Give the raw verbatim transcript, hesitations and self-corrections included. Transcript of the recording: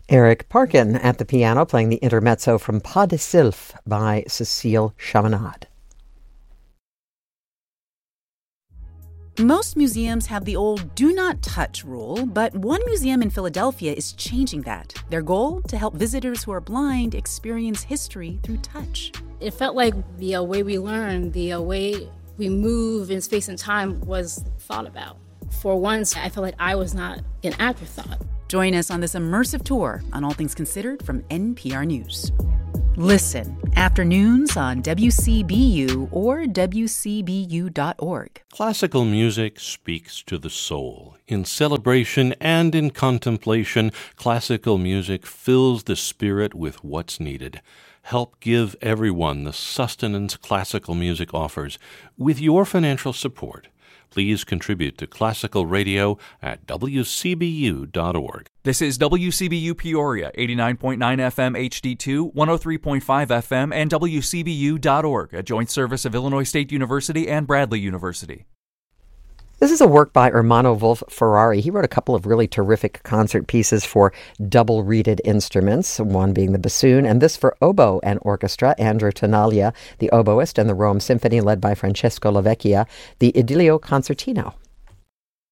Eric Parkin at the piano playing the intermezzo from Pas de Sylph by Cécile Chaminade. Most museums have the old do not touch rule, but one museum in Philadelphia is changing that. Their goal? To help visitors who are blind experience history through touch. It felt like the uh, way we learn, the uh, way we move in space and time was thought about. For once, I felt like I was not an afterthought. Join us on this immersive tour on All Things Considered from N P R News. Listen, afternoons on W C B U or W C B U dot org. Classical music speaks to the soul. In celebration and in contemplation, classical music fills the spirit with what's needed. Help give everyone the sustenance classical music offers with your financial support. Please contribute to Classical Radio at W C B U dot org. This is W C B U Peoria, eighty-nine point nine F M H D two, one oh three point five F M, and W C B U dot org, a joint service of Illinois State University and Bradley University. This is a work by Ermanno Wolf Ferrari. He wrote a couple of really terrific concert pieces for double-reeded instruments, one being the bassoon, and this for oboe and orchestra. Andrew Tenaglia, the oboist, and the Rome Symphony, led by Francesco Lavecchia, the Idilio Concertino.